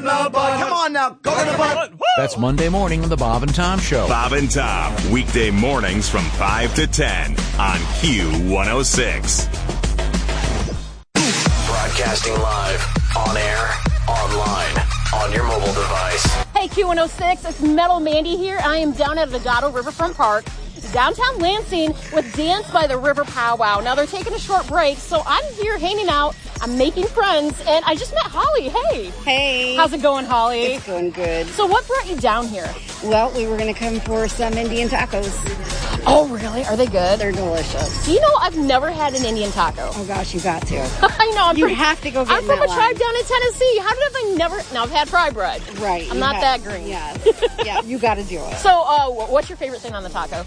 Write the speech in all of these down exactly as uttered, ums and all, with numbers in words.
the butt. Come on now, go to the butt. That's Monday morning on the Bob and Tom Show. Bob and Tom, weekday mornings from five to ten on Q one oh six. Broadcasting live, on air, online, on your mobile device. Hey, Q one oh six, it's Metal Mandy here. I am down at Adado Riverfront Park, downtown Lansing, with Dance by the River Powwow. Now, they're taking a short break, so I'm here hanging out. I'm making friends, and I just met Holly. Hey. Hey. How's it going, Holly? It's going good. So what brought you down here? Well, we were going to come for some Indian tacos. Oh, really? Are they good? They're delicious. Do you know I've never had an Indian taco? Oh, gosh, you got to. I know. I'm you pretty, have to go get I'm from a line. tribe down in Tennessee. How did I never... Now, I've had fry bread. Right. I'm not have, that green. Yeah. Yeah, you got to do it. So, uh, what's your favorite thing on the taco?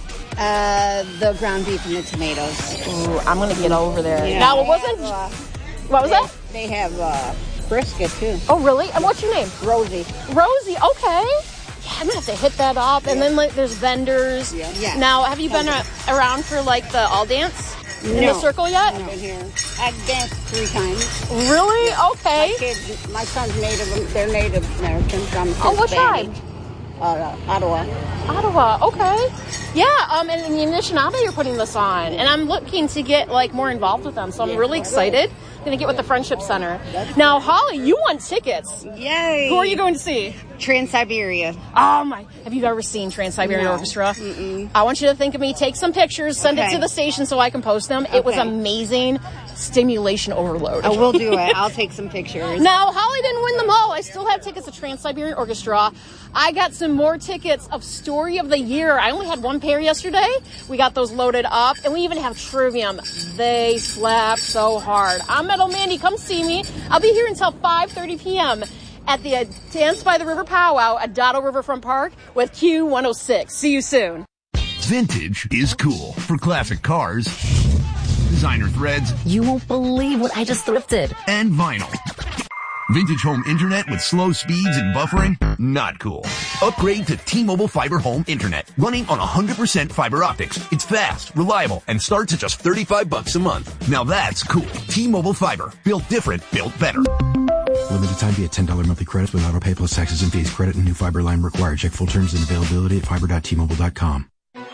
Uh, the ground beef and the tomatoes. Ooh, I'm going to get over there. Yeah, now, it wasn't... Have, uh, what was they, that? They have uh, brisket, too. Oh, really? And what's your name? Rosie. Rosie, okay. Yeah, I'm going to have to hit that up. And yeah. then, like, there's vendors. Yeah. yeah. Now, have you been a- around for, like, the All Dance in no. the circle yet? No. I've been here. I've danced three times. Really? Okay. My kids, my son's Native, they're Native Americans. I'm oh, what tribe? Uh, Ottawa. Ottawa, okay. Yeah, um, and in the Anishinaabe you're putting this on. And I'm looking to get, like, more involved with them. So I'm yeah, really excited. Going to get with the Friendship Center. Now, Holly, you won tickets. Yay. Who are you going to see? Trans-Siberia. Oh, my. Have you ever seen Trans-Siberia no. Orchestra? Mm-mm. I want you to think of me, take some pictures, send okay. it to the station so I can post them. Okay. It was amazing. Stimulation overload. I will do it. I'll take some pictures. Now, Holly didn't win them all. I still have tickets to Trans-Siberian Orchestra. I got some more tickets of Story of the Year. I only had one pair yesterday. We got those loaded up. And we even have Trivium. They slap so hard. I'm Metal Mandy. Come see me. I'll be here until five thirty p.m. at the uh, Dance by the River Powwow at Adado Riverfront Park with Q one oh six. See you soon. Vintage is cool. For classic cars, designer threads. You won't believe what I just thrifted. And vinyl. Vintage home internet with slow speeds and buffering? Not cool. Upgrade to T-Mobile Fiber Home Internet, running on one hundred percent fiber optics. It's fast, reliable, and starts at just thirty-five bucks a month. Now that's cool. T-Mobile Fiber. Built different, built better. Limited time via ten dollars monthly credits with auto pay plus taxes and fees. Credit and new fiber line required. Check full terms and availability at fiber dot t mobile dot com.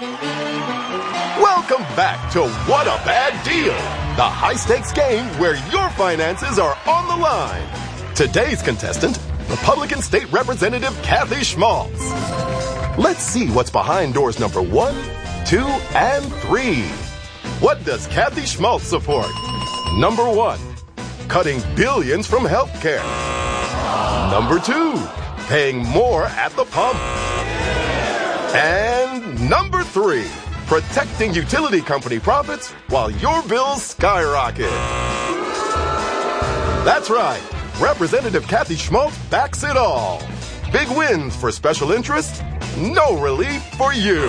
Welcome back to What a Bad Deal, the high-stakes game where your finances are on the line. Today's contestant, Republican State Representative Kathy Schmaltz. Let's see what's behind doors number one, two, and three. What does Kathy Schmaltz support? Number one, cutting billions from healthcare. Number two, paying more at the pump. And number three, protecting utility company profits while your bills skyrocket. That's right. Representative Kathy Schmaltz backs it all. Big wins for special interests, no relief for you.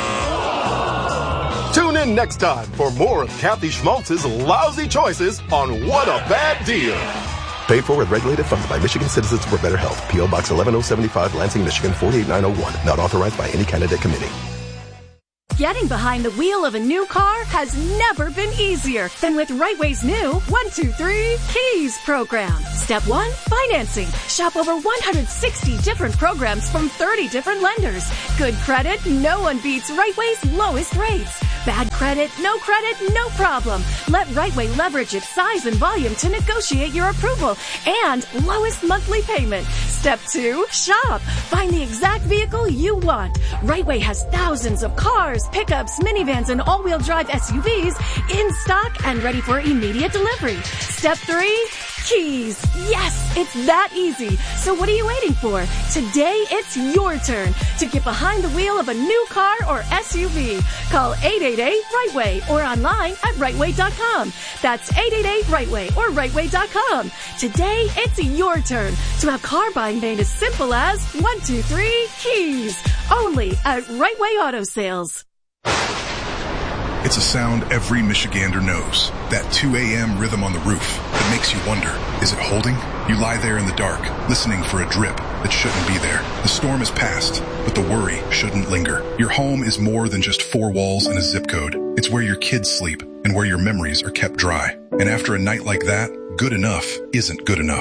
Tune in next time for more of Kathy Schmaltz's lousy choices on What a Bad Deal. Paid for with regulated funds by Michigan Citizens for Better Health. P O Box eleven oh seventy-five, Lansing, Michigan four eight nine oh one. Not authorized by any candidate committee. Getting behind the wheel of a new car has never been easier than with Right Way's new one two three Keys program. Step one, financing. Shop over one hundred sixty different programs from thirty different lenders. Good credit, no one beats Right Way's lowest rates. Bad credit, no credit, no problem. Let Right Way leverage its size and volume to negotiate your approval and lowest monthly payment. Step two, shop. Find the exact vehicle you want. Right Way has thousands of cars, pickups, minivans, and all-wheel drive S U Vs in stock and ready for immediate delivery. Step three, keys. Yes, it's that easy. So what are you waiting for? Today, it's your turn to get behind the wheel of a new car or S U V. Call eight eight eight right way or online at right way dot com. That's eight eight eight right way or right way dot com. Today, it's your turn to have car buying made as simple as one two three keys. Only at Right Way Auto Sales. It's a sound every Michigander knows. That two a.m. rhythm on the roof that makes you wonder, is it holding? You lie there in the dark, listening for a drip that shouldn't be there. The storm is past, but the worry shouldn't linger. Your home is more than just four walls and a zip code. It's where your kids sleep and where your memories are kept dry. And after a night like that, good enough isn't good enough.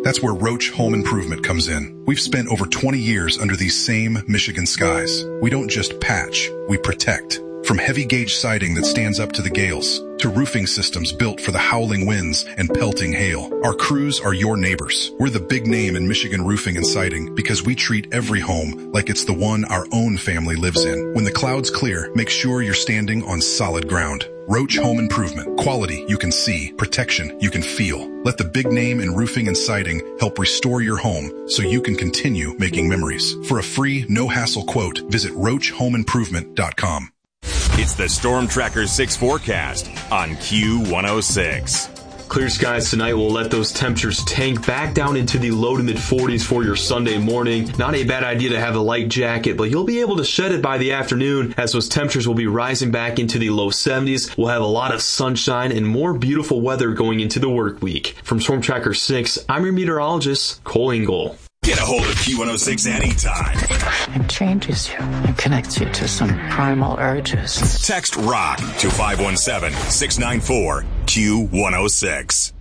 That's where Roach Home Improvement comes in. We've spent over twenty years under these same Michigan skies. We don't just patch, we protect. From heavy gauge siding that stands up to the gales, to roofing systems built for the howling winds and pelting hail, our crews are your neighbors. We're the big name in Michigan roofing and siding because we treat every home like it's the one our own family lives in. When the clouds clear, make sure you're standing on solid ground. Roach Home Improvement. Quality you can see, protection you can feel. Let the big name in roofing and siding help restore your home so you can continue making memories. For a free, no-hassle quote, visit roach home improvement dot com. It's the Storm Tracker six forecast on Q one oh six. Clear skies tonight will let those temperatures tank back down into the low to mid forties for your Sunday morning. Not a bad idea to have a light jacket, but you'll be able to shed it by the afternoon as those temperatures will be rising back into the low seventies. We'll have a lot of sunshine and more beautiful weather going into the work week. From Storm Tracker six, I'm your meteorologist, Cole Engel. Get a hold of Q one oh six anytime. It changes you and connects you to some primal urges. Text ROCK to five one seven, six nine four, Q one oh six.